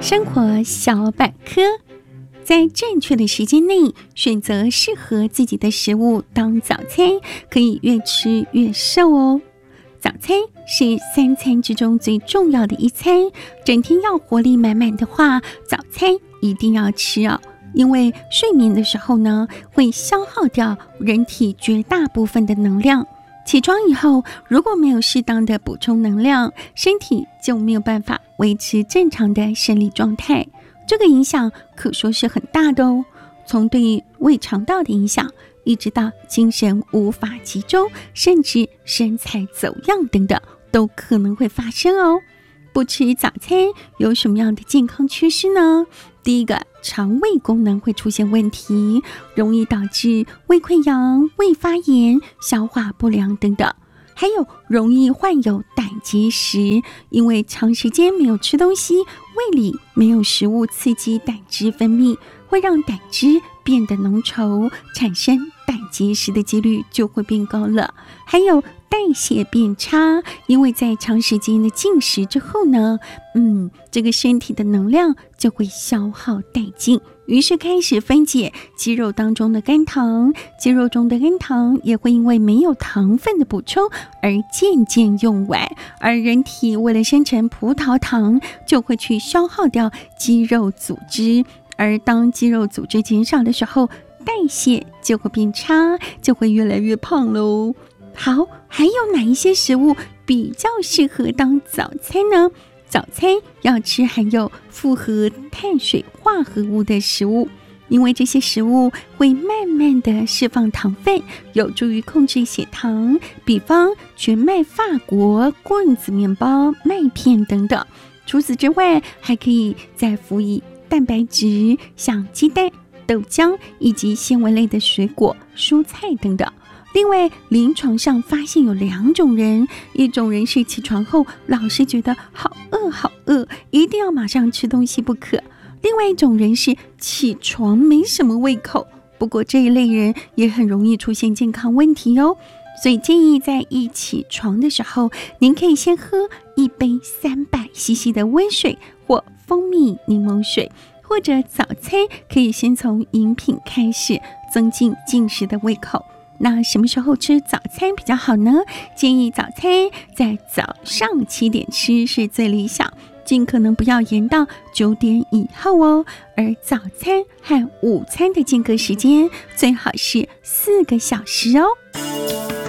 生活小百科，在正确的时间内选择适合自己的食物当早餐，可以越吃越瘦哦。早餐是3餐之中最重要的一餐，整天要活力满满的话，早餐一定要吃哦。因为睡眠的时候呢，会消耗掉人体绝大部分的能量。起床以后，如果没有适当的补充能量，身体就没有办法维持正常的生理状态。这个影响可说是很大的哦，从对胃肠道的影响，一直到精神无法集中，甚至身材走样等等，都可能会发生哦。不吃早餐有什么样的健康缺失呢？第一个，肠胃功能会出现问题，容易导致胃溃疡、胃发炎、消化不良等等。还有容易患有胆结石，因为长时间没有吃东西，胃里没有食物刺激胆汁分泌，会让胆汁变得浓稠，产生胆结石的几率就会变高了。还有代谢变差，因为在长时间的进食之后呢，这个身体的能量就会消耗殆尽，于是开始分解肌肉当中的肝糖，肌肉中的肝糖也会因为没有糖分的补充而渐渐用完，而人体为了生成葡萄糖，就会去消耗掉肌肉组织，而当肌肉组织减少的时候，代谢就会变差，就会越来越胖喽。好，还有哪一些食物比较适合当早餐呢？早餐要吃含有复合碳水化合物的食物，因为这些食物会慢慢的释放糖分，有助于控制血糖，比方全麦法国、棍子面包、麦片等等。除此之外，还可以再辅以蛋白质，像鸡蛋、豆浆以及纤维类的水果、蔬菜等等。另外，临床上发现有2种人，一种人是起床后老是觉得好饿，一定要马上吃东西不可。另外一种人是起床没什么胃口，不过这一类人也很容易出现健康问题哦。所以建议在一起床的时候，您可以先喝一杯300cc 的温水或蜂蜜柠檬水，或者早餐可以先从饮品开始，增进进食的胃口。那什么时候吃早餐比较好呢？建议早餐在早上7点吃是最理想，尽可能不要延到9点以后哦。而早餐和午餐的间隔时间最好是4个小时哦。